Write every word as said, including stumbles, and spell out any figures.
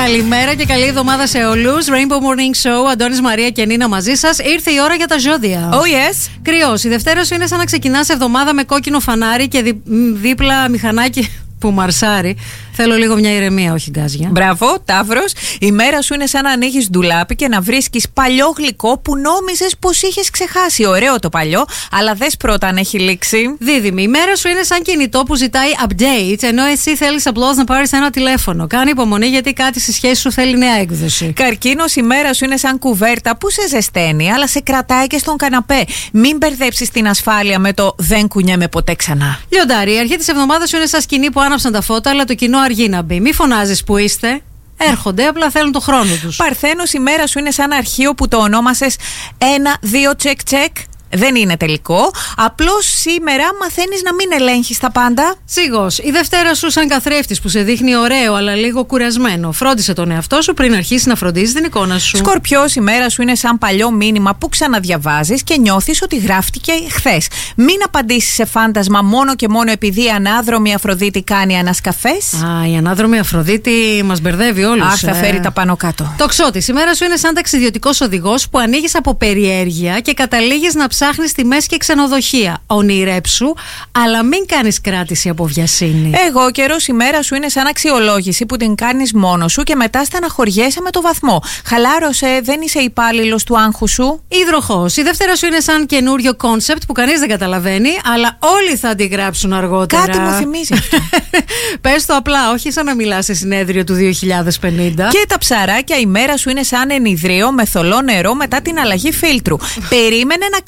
Καλημέρα και καλή εβδομάδα σε όλους. Rainbow Morning Show, Αντώνης, Μαρία και Νίνα μαζί σας. Ήρθε η ώρα για τα ζώδια. Oh yes. Κρυός, η Δευτέρα σου είναι σαν να ξεκινάς εβδομάδα με κόκκινο φανάρι και δι... δίπλα μηχανάκι που μαρσάρει. Θέλω λίγο μια ηρεμία, όχι γκάζια. Μπράβο, Ταύρος. Η μέρα σου είναι σαν να ανοίγεις ντουλάπι και να βρίσκεις παλιό γλυκό που νόμιζες πως είχες ξεχάσει. Ωραίο το παλιό, αλλά δες πρώτα αν έχει λήξει. Δίδυμη, η μέρα σου είναι σαν κινητό που ζητάει updates, ενώ εσύ θέλεις απλώς να πάρεις ένα τηλέφωνο. Κάνε υπομονή γιατί κάτι στη σχέση σου θέλει νέα έκδοση. Καρκίνος, η μέρα σου είναι σαν κουβέρτα που σε ζεσταίνει, αλλά σε κρατάει και στον καναπέ. Μην μπερδέψεις την ασφάλεια με το δεν κουνιέμαι ποτέ ξανά. Λιοντάρι, η αρχή της εβδομάδας σου είναι σαν σκηνή που άναψαν τα φώτα, αλλά το κοινό αργεί να μπει. Μη φωνάζεις που είστε. Έρχονται, απλά θέλουν το χρόνο τους. Παρθένος, η μέρα σου είναι σαν αρχείο που το ονόμασες ένα, δύο, τσεκ, τσεκ. Δεν είναι τελικό. Απλώς σήμερα μαθαίνεις να μην ελέγχεις τα πάντα. Ζήγος, η Δευτέρα σου σαν καθρέφτης που σε δείχνει ωραίο αλλά λίγο κουρασμένο. Φρόντισε τον εαυτό σου πριν αρχίσει να φροντίζεις την εικόνα σου. Σκορπιός, η μέρα σου είναι σαν παλιό μήνυμα που ξαναδιαβάζεις και νιώθεις ότι γράφτηκε χθες. Μην απαντήσεις σε φάντασμα μόνο και μόνο επειδή η ανάδρομη Αφροδίτη κάνει ανασκαφές. Α, η ανάδρομη Αφροδίτη μας μπερδεύει όλους. Αχ, θα ε. φέρει τα πάνω κάτω. Τοξότης, η μέρα σου είναι σαν ταξιδιωτικός οδηγός που ανοίγεις από περιέργεια και καταλήγεις να ψάχνεις τιμές και ξενοδοχεία. Ονειρέψου, αλλά μην κάνεις κράτηση από βιασύνη. Εγώ καιρός, η μέρα σου είναι σαν αξιολόγηση που την κάνεις μόνος σου και μετά στεναχωριέσαι με το βαθμό. Χαλάρωσε, δεν είσαι υπάλληλος του άγχου σου. Υδροχός, η Δευτέρα σου είναι σαν καινούριο κόνσεπτ που κανείς δεν καταλαβαίνει, αλλά όλοι θα αντιγράψουν αργότερα. Κάτι μου θυμίζει αυτό. Πες το απλά, όχι σαν να μιλάς σε συνέδριο του δύο χιλιάδες πενήντα. Και τα ψαράκια, η μέρα σου είναι σαν ενιδρίο με θολό νερό μετά την αλλαγή φίλτρου. Περίμενε να